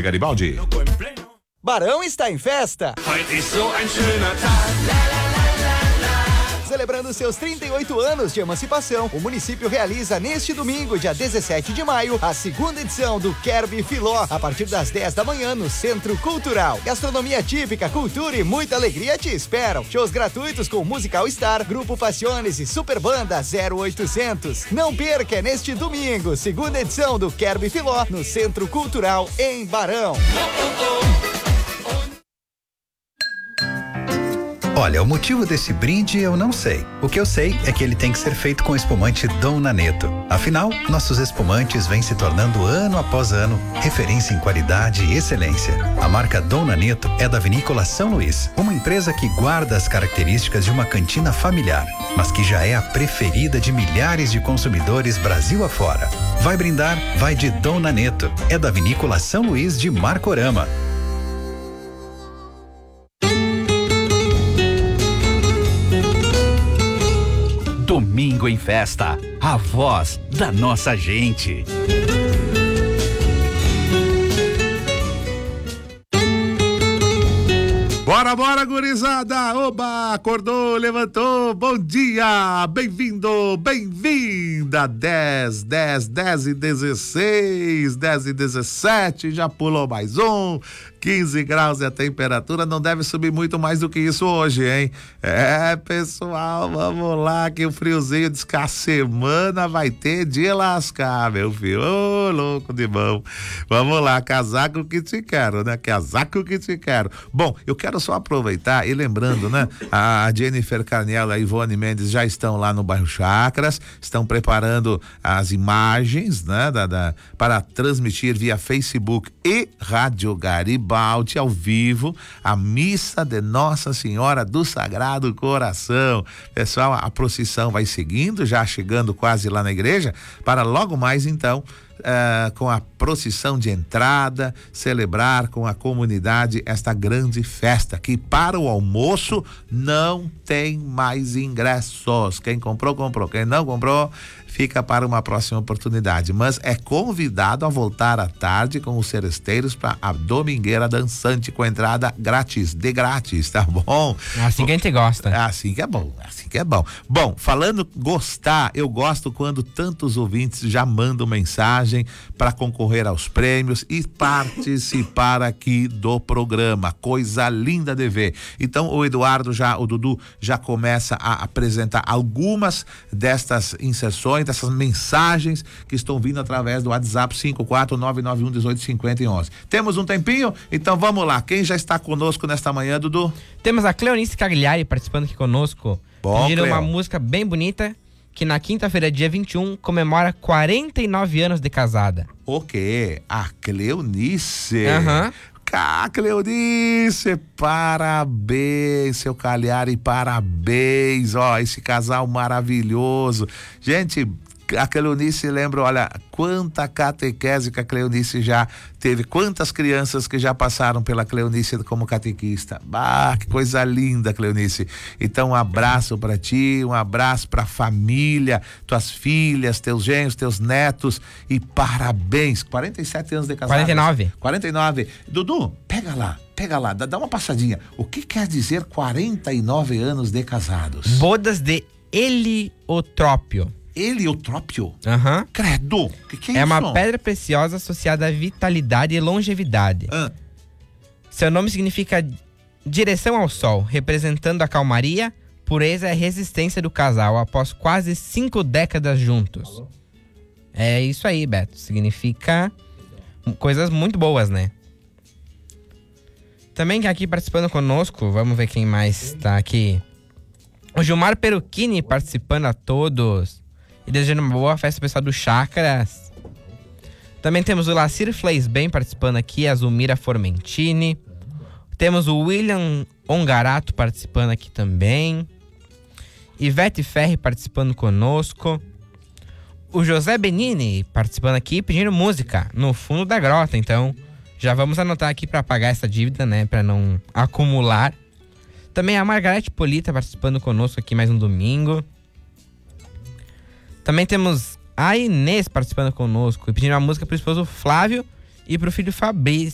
Garibaldi. Barão está em festa. Celebrando seus 38 anos de emancipação, o município realiza neste domingo, dia 17 de maio, a segunda edição do Querbe Filó, a partir das 10 da manhã no Centro Cultural. Gastronomia típica, cultura e muita alegria te esperam. Shows gratuitos com Musical Star, Grupo Passiones e Super Banda 0800. Não perca, é neste domingo, segunda edição do Querbe Filó, no Centro Cultural, em Barão. Olha, o motivo desse brinde eu não sei. O que eu sei é que ele tem que ser feito com espumante Dom Naneto. Afinal, nossos espumantes vêm se tornando ano após ano referência em qualidade e excelência. A marca Dom Naneto é da Vinícola São Luís, uma empresa que guarda as características de uma cantina familiar, mas que já é a preferida de milhares de consumidores Brasil afora. Vai brindar? Vai de Dom Naneto. É da Vinícola São Luís de Marcorama. Domingo em Festa, a voz da nossa gente. Bora, gurizada! Oba, acordou, levantou, bom dia! Bem-vindo, bem-vinda! 10 e 16, 10 e 17, já pulou mais um. 15 graus é a temperatura, não deve subir muito mais do que isso hoje, hein? É, pessoal, vamos lá, que o friozinho diz que a semana vai ter de lascar, meu filho. Ô, louco de bom. Vamos lá, casaco que te quero, né? Casaco que te quero. Bom, eu quero só aproveitar e lembrando, né? A Jennifer Carniel e a Ivone Mendes já estão lá no bairro Chacras, estão preparando as imagens, né? Para transmitir via Facebook e Rádio Garibaldi ao vivo a missa de Nossa Senhora do Sagrado Coração. Pessoal, a procissão vai seguindo, já chegando quase lá na igreja, para logo mais então com a procissão de entrada, celebrar com a comunidade esta grande festa, que para o almoço não tem mais ingressos. Quem comprou, quem não comprou, fica para uma próxima oportunidade, mas é convidado a voltar à tarde com os seresteiros para a Domingueira Dançante, com entrada grátis, de grátis, tá bom? Assim que a gente gosta. Assim que é bom, assim que é bom. Bom, falando gostar, eu gosto quando tantos ouvintes já mandam mensagem para concorrer aos prêmios e participar aqui do programa, coisa linda de ver. Então o Dudu já começa a apresentar algumas destas inserções, dessas mensagens que estão vindo através do WhatsApp 54991185011. Temos um tempinho? Então vamos lá. Quem já está conosco nesta manhã, Dudu? Temos a Cleonice Cagliari participando aqui conosco. Bom, pediram uma música bem bonita, que na quinta-feira, dia 21, comemora 49 anos de casada. O quê? A Cleonice? Aham. Cleonice, parabéns, seu Cagliari, parabéns, ó, esse casal maravilhoso. Gente, a Cleonice lembra, olha, quanta catequese que a Cleonice já teve, quantas crianças que já passaram pela Cleonice como catequista. Que coisa linda, Cleonice. Então, um abraço para ti, um abraço para a família, tuas filhas, teus genros, teus netos, e parabéns. 47 anos de casado. 49. Dudu, pega lá, dá uma passadinha. O que quer dizer 49 anos de casados? Bodas de heliotrópio. Heliotrópio? Aham. Credo, que é isso? É uma pedra preciosa associada à vitalidade e longevidade. Seu nome significa direção ao sol, representando a calmaria, pureza e resistência do casal após quase 5 décadas juntos. É isso aí, Beto. Significa coisas muito boas, né? Também aqui participando conosco, vamos ver quem mais tá aqui. O Gilmar Peruchini participando a todos e desejando uma boa festa pessoal do Chacras. Também temos o Lacir Fleisbem participando aqui, a Zulmira Formentini. Temos o William Ongarato participando aqui também. Ivete Ferri participando conosco. O José Benini participando aqui, pedindo música no fundo da grota. Então, já vamos anotar aqui para pagar essa dívida, né? Para não acumular. Também a Margarete Polita participando conosco aqui mais um domingo. Também temos a Inês participando conosco e pedindo uma música pro esposo Flávio e pro filho Fabrício.